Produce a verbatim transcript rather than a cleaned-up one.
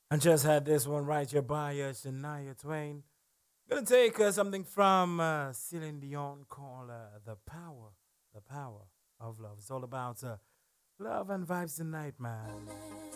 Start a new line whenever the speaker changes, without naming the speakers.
I just had this one right here by uh, Shania Twain. Gonna take uh, something from uh, Celine Dion called uh, The Power. The Power of Love. It's all about uh, love and vibes tonight, man.